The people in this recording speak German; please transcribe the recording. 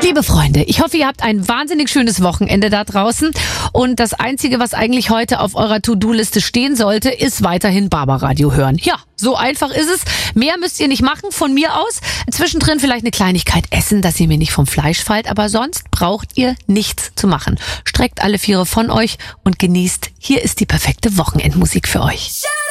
Liebe Freunde, ich hoffe, ihr habt ein wahnsinnig schönes Wochenende da draußen. Und das Einzige, was eigentlich heute auf eurer To-Do-Liste stehen sollte, ist weiterhin Barbaradio hören. Ja, so einfach ist es. Mehr müsst ihr nicht machen von mir aus. Zwischendrin vielleicht eine Kleinigkeit essen, dass ihr mir nicht vom Fleisch fallt. Aber sonst braucht ihr nichts zu machen. Streckt alle Viere von euch und genießt. Hier ist die perfekte Wochenendmusik für euch.